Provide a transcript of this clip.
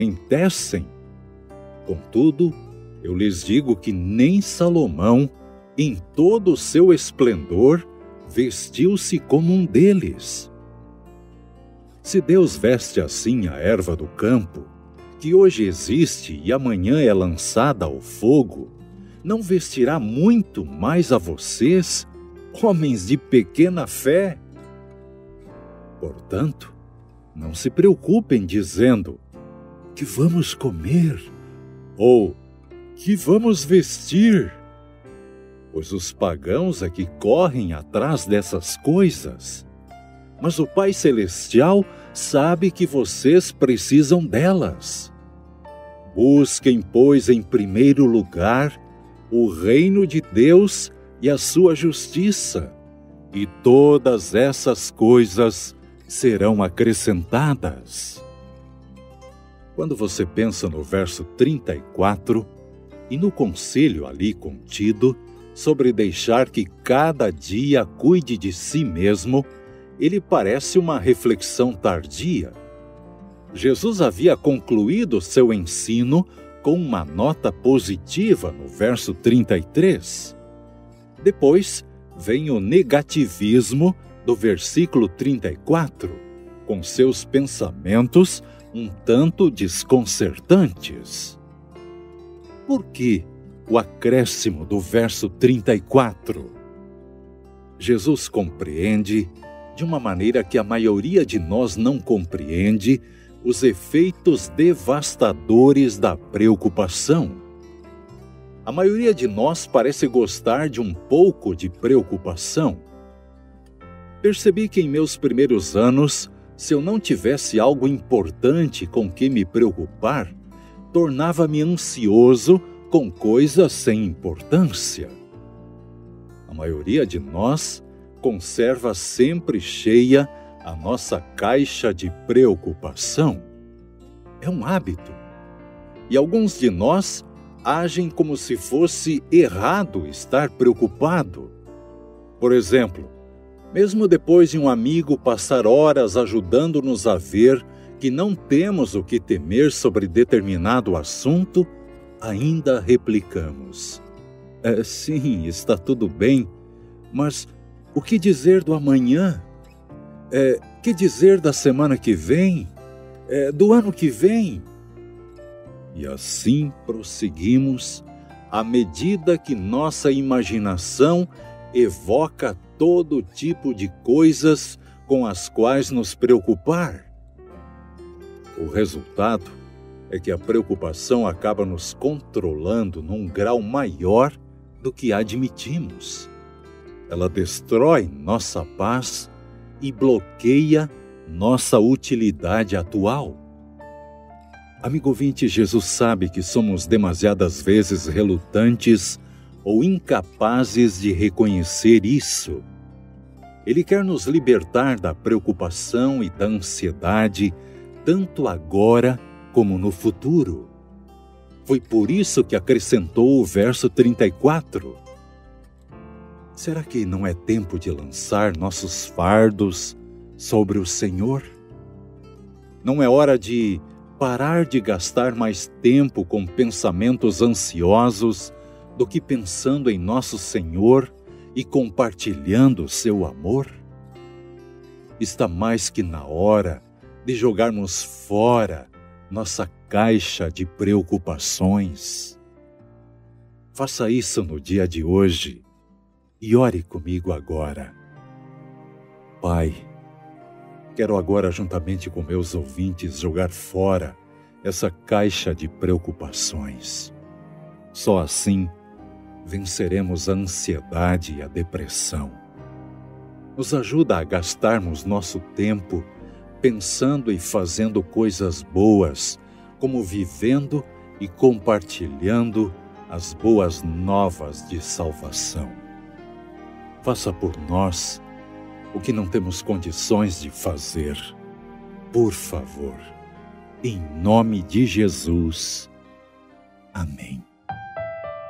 entecem. Contudo, eu lhes digo que nem Salomão, em todo o seu esplendor, vestiu-se como um deles. Se Deus veste assim a erva do campo, que hoje existe e amanhã é lançada ao fogo, não vestirá muito mais a vocês, homens de pequena fé? Portanto, não se preocupem dizendo: que vamos comer? Ou que vamos vestir? Pois os pagãos é que correm atrás dessas coisas. Mas o Pai Celestial sabe que vocês precisam delas. Busquem, pois, em primeiro lugar o reino de Deus e a sua justiça, e todas essas coisas serão acrescentadas. Quando você pensa no verso 34 e no conselho ali contido sobre deixar que cada dia cuide de si mesmo, ele parece uma reflexão tardia. Jesus havia concluído seu ensino com uma nota positiva no verso 33. Depois vem o negativismo do versículo 34, com seus pensamentos um tanto desconcertantes. Por que o acréscimo do verso 34? Jesus compreende, de uma maneira que a maioria de nós não compreende, os efeitos devastadores da preocupação. A maioria de nós parece gostar de um pouco de preocupação. Percebi que em meus primeiros anos, se eu não tivesse algo importante com que me preocupar, tornava-me ansioso com coisas sem importância. A maioria de nós conserva sempre cheia a nossa caixa de preocupação. É um hábito. E alguns de nós agem como se fosse errado estar preocupado. Por exemplo, mesmo depois de um amigo passar horas ajudando-nos a ver que não temos o que temer sobre determinado assunto, ainda replicamos: sim, está tudo bem, mas o que dizer do amanhã? Que dizer da semana que vem? Do ano que vem? E assim prosseguimos, à medida que nossa imaginação evoca todo tipo de coisas com as quais nos preocupar. O resultado é que a preocupação acaba nos controlando num grau maior do que admitimos. Ela destrói nossa paz e bloqueia nossa utilidade atual. Amigo ouvinte, Jesus sabe que somos demasiadas vezes relutantes ou incapazes de reconhecer isso. Ele quer nos libertar da preocupação e da ansiedade, tanto agora como no futuro. Foi por isso que acrescentou o verso 34. Será que não é tempo de lançar nossos fardos sobre o Senhor? Não é hora de parar de gastar mais tempo com pensamentos ansiosos do que pensando em nosso Senhor e compartilhando seu amor? Está mais que na hora de jogarmos fora nossa caixa de preocupações. Faça isso no dia de hoje e ore comigo agora. Pai, quero agora, juntamente com meus ouvintes, jogar fora essa caixa de preocupações. Só assim venceremos a ansiedade e a depressão. Nos ajuda a gastarmos nosso tempo pensando e fazendo coisas boas, como vivendo e compartilhando as boas novas de salvação. Faça por nós o que não temos condições de fazer. Por favor, em nome de Jesus. Amém.